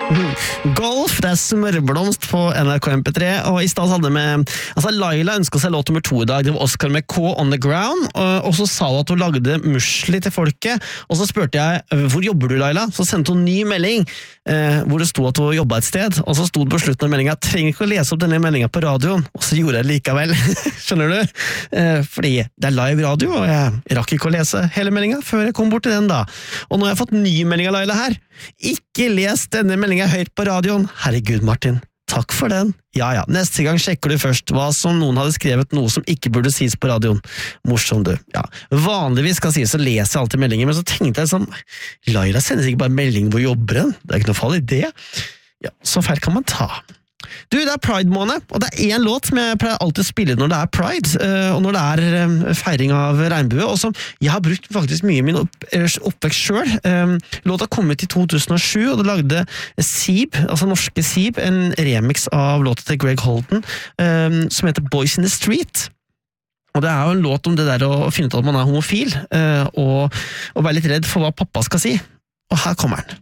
Golf, det smørblomst på NRK MP3, og i stedet hadde med, Laila ønsket seg låt nummer 2 i dag, det var Oscar med K on the Ground, og så sa hun at hun lagde musli til folket, og så spurte jeg, hvor jobber du Laila? Så sendte hun en ny melding, hvor det stod at hun jobbet et sted, og så stod det på slutten av meldingen, trenger ikke å lese opp denne meldingen på radioen, og så gjorde jeg det likevel, skjønner du? Fordi det er live radio, og jeg rakk ikke å lese hele meldingen før jeg kom bort til den da. Og nå har jeg fått ny melding av Laila her. Ikke les denne meldingen høyt på radioen. Herregud, Martin. Takk for den. Ja, neste gang sjekker du først hva som noen hadde skrevet noe som ikke burde sies på radioen. Morsom du. Ja, vanligvis skal sies så leser jeg alltid meldinger, men så tenkte jeg sånn, Laila sender ikke bare melding hvor jobber den. Det er ikke noe fall i det. Ja, så feil kan man ta. Du, det er Pride-måned, og det er en låt som jeg pleier alltid å spille når det er Pride, og når det er feiring av regnbue, og som jeg har brukt faktisk mye i min oppvekst selv. Låta kom ut i 2007, og det lagde Seeb, altså norske Seeb, en remix av låta til Greg Holden, som heter Boys in the Street. Og det er jo en låt om det der å finne ut at man er homofil, og være litt redd for hva pappa skal si. Og her kommer den.